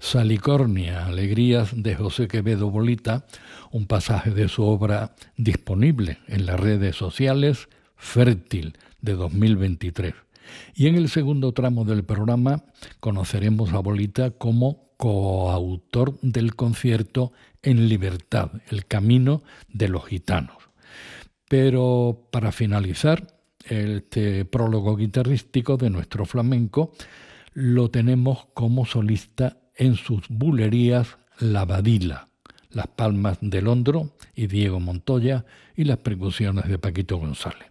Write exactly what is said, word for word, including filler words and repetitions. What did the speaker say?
Salicornia, Alegrías de José Quevedo Bolita, un pasaje de su obra disponible en las redes sociales, Fértil, de dos mil veintitrés. Y en el segundo tramo del programa conoceremos a Bolita como coautor del concierto En Libertad, el camino de los gitanos. Pero para finalizar, este prólogo guitarrístico de nuestro flamenco lo tenemos como solista en sus bulerías La Badila, las palmas de Londro y Diego Montoya y las percusiones de Paquito González.